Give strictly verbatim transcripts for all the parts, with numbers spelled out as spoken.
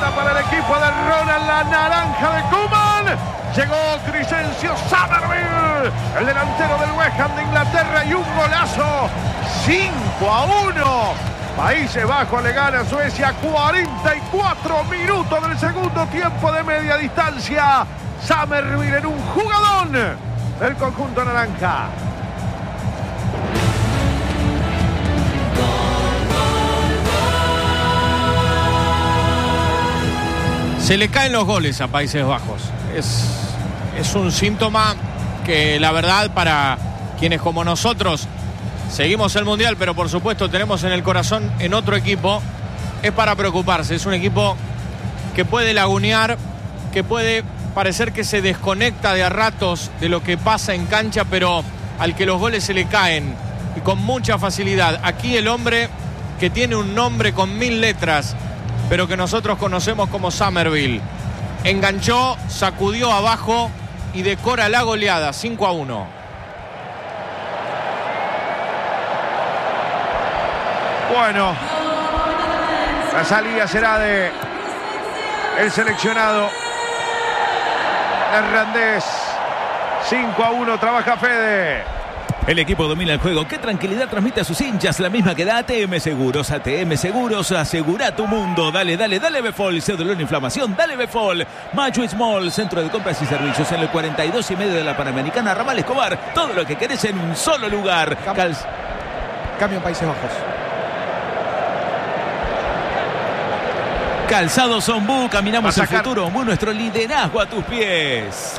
pelota para el equipo de Ronald, la naranja de Koeman. Llegó Crescencio Summerville, el delantero del West Ham de Inglaterra, y un golazo. cinco a uno. Países Bajos le gana a Suecia. cuarenta y cuatro minutos del segundo tiempo de media distancia. Summerville en un jugadón del conjunto naranja. Se le caen los goles a Países Bajos. Es, es un síntoma que, la verdad, para quienes como nosotros seguimos el Mundial, pero por supuesto tenemos en el corazón en otro equipo, es para preocuparse. Es un equipo que puede lagunear, que puede parecer que se desconecta de a ratos de lo que pasa en cancha, pero al que los goles se le caen y con mucha facilidad. Aquí el hombre que tiene un nombre con mil letras, pero que nosotros conocemos como Summerville, enganchó, sacudió abajo y decora la goleada. Cinco a uno. Bueno, la salida será de el seleccionado neerlandés. Cinco a uno, trabaja Fede. El equipo domina el juego. Qué tranquilidad transmite a sus hinchas, la misma que da A T M Seguros. A T M Seguros, asegura tu mundo. Dale, dale, dale Befol. Se dolor, inflamación, dale Befol. Macho Small, centro de compras y servicios en el cuarenta y dos y medio de la Panamericana, Ramal Escobar. Todo lo que querés en un solo lugar. Cam Cal Cambio en Países Bajos. Calzado Zombú, caminamos el sacar... futuro. Muy nuestro liderazgo a tus pies.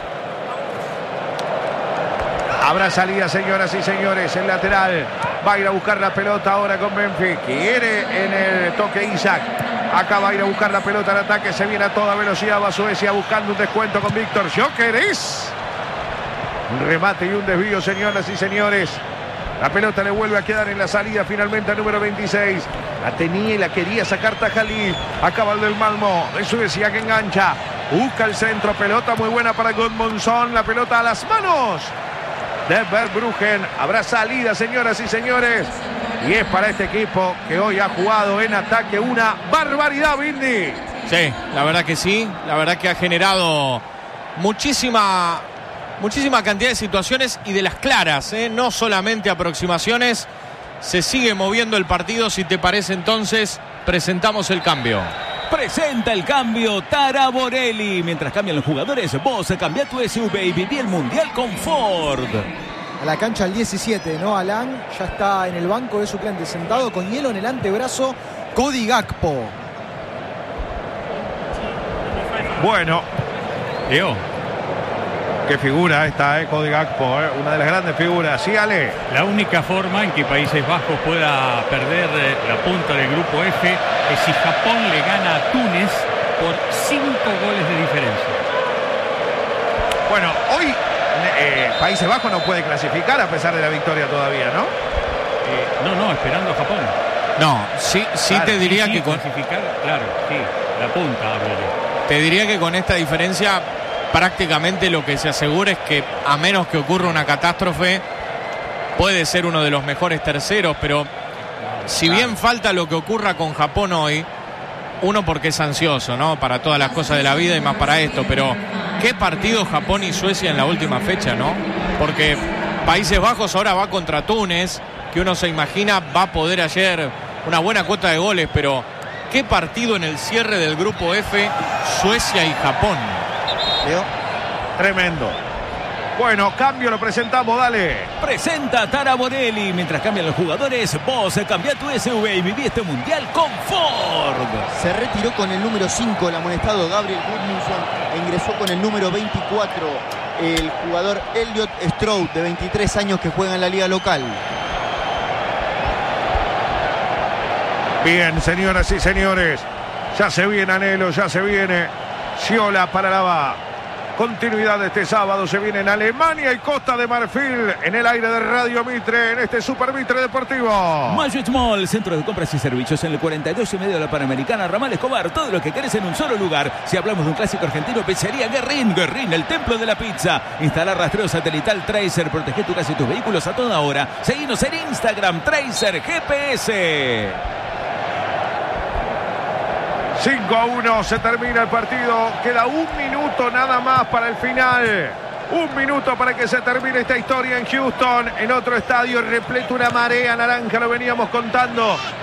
Habrá salida, señoras y señores. El lateral va a ir a buscar la pelota ahora con Memphis. Quiere en el toque Isaac. Acá va a ir a buscar la pelota al ataque. Se viene a toda velocidad. Va Suecia buscando un descuento con Víctor Gyökeres. Un remate y un desvío, señoras y señores. La pelota le vuelve a quedar en la salida finalmente al número veintiséis. La tenía y la quería sacar Tajalí. Acaba el del Malmo de Suecia que engancha. Busca el centro. Pelota muy buena para Gudmundsson. La pelota a las manos de Verbruggen. Habrá salida, señoras y señores. Y es para este equipo que hoy ha jugado en ataque una barbaridad, Vindy. Sí, la verdad que sí. La verdad que ha generado muchísima, muchísima cantidad de situaciones y de las claras, ¿eh? No solamente aproximaciones. Se sigue moviendo el partido. Si te parece, entonces presentamos el cambio. Presenta el cambio Tara Borelli. Mientras cambian los jugadores, vos cambia tu S U V y viví el Mundial con Ford. A la cancha el diecisiete, ¿no? Alan ya está en el banco de suplentes, sentado con hielo en el antebrazo. Cody Gakpo. Bueno, Leo, qué figura esta, eh, Cody Gakpo, eh, una de las grandes figuras. Sí, Ale. la única forma en que Países Bajos pueda perder eh, la punta del grupo F es si Japón le gana a Túnez por cinco goles de diferencia. Bueno, hoy eh, Países Bajos no puede clasificar a pesar de la victoria todavía, ¿no? Eh, no, no, esperando a Japón. No, sí, sí Claro, te diría sí, que con, clasificar, claro, sí, la punta hablo yo. te diría que con esta diferencia prácticamente lo que se asegura es que, a menos que ocurra una catástrofe, puede ser uno de los mejores terceros, pero si bien falta lo que ocurra con Japón hoy, uno porque es ansioso, ¿no? Para todas las cosas de la vida y más para esto, pero qué partido Japón y Suecia en la última fecha, ¿no? Porque Países Bajos ahora va contra Túnez, que uno se imagina va a poder ayer una buena cuota de goles, pero qué partido en el cierre del grupo F, Suecia y Japón. Leo. Tremendo. Bueno, cambio, lo presentamos, dale. Presenta Tara Borelli. Mientras cambian los jugadores, vos cambia tu S U V y viví este Mundial con Ford. Se retiró con el número cinco el amonestado Gabriel Gudmundsson e ingresó con el número veinticuatro el jugador Elliot Stroud, de veintitrés años, que juega en la liga local. Bien, señoras y señores, ya se viene Anhelo, ya se viene Sciola para la continuidad de este sábado. Se viene en Alemania y Costa de Marfil en el aire de Radio Mitre, en este Super Mitre Deportivo. Mayo Small, centro de compras y servicios en el cuarenta y dos y medio de la Panamericana, Ramal Escobar. Todo lo que querés en un solo lugar. Si hablamos de un clásico argentino, Pizzería Guerrín. Guerrín, el templo de la pizza. Instalar rastreo satelital Tracer. Protege tu casa y tus vehículos a toda hora. Seguinos en Instagram, Tracer G P S. cinco a uno se termina el partido. Queda un minuto nada más para el final. Un minuto para que se termine esta historia en Houston. En otro estadio repleto, una marea naranja, lo veníamos contando.